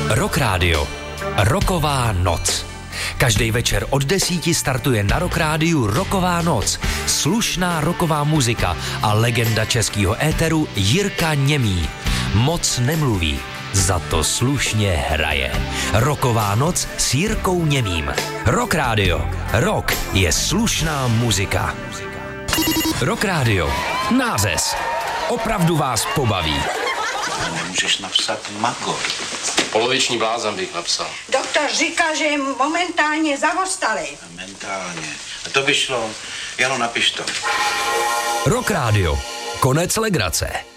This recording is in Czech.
Rock Radio. Rocková noc. Každý večer od 10 startuje na Rock Rádiu Rocková noc. Slušná rocková muzika a legenda českého éteru Jirka Němý. Moc nemluví, za to slušně hraje. Rocková noc s Jirkou Němým. Rock Radio. Rock je slušná muzika. Rock Radio. Nářez. Opravdu vás pobaví. Nemůžeš napsat Magor. Poloviční blázen bych napsal. Doktor říká, že je momentálně zavostalý. Momentálně. A to by šlo. Jano, napiš to. Rock Radio. Konec legrace.